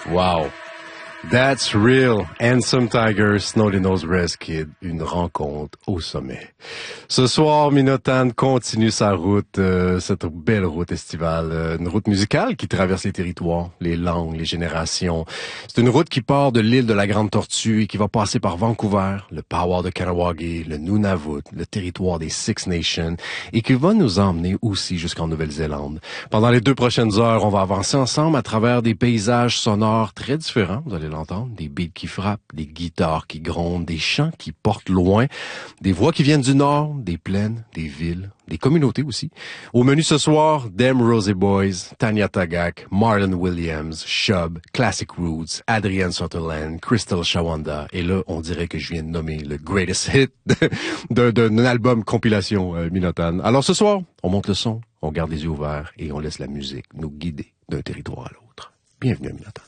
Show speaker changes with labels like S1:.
S1: Wow. That's real. Handsome Tiger, Snowdy Nose Rez Kid, une rencontre au sommet. Ce soir, Minotagne continue sa route, cette belle route estivale, une route musicale qui traverse les territoires, les langues, les générations. C'est une route qui part de l'île de la Grande Tortue et qui va passer par Vancouver, le Powwow de Kahnawake, le Nunavut, le territoire des Six Nations et qui va nous emmener aussi jusqu'en Nouvelle-Zélande. Pendant les 2 prochaines heures, on va avancer ensemble à travers des paysages sonores très différents, vous allez l'entendre, des beats qui frappent, des guitares qui grondent, des chants qui portent loin, des voix qui viennent du nord, des plaines, des villes, des communautés aussi. Au menu ce soir, Them Rosé Boys, Tanya Tagaq, Marlon Williams, Shub, Classic Roots, Adrienne Sutherland, Crystal Shawanda. Et là, on dirait que je viens de nommer le greatest hit d'un album compilation Minotagne. Alors ce soir, on monte le son, on garde les yeux ouverts et on laisse la musique nous guider d'un territoire à l'autre. Bienvenue à Minotagne.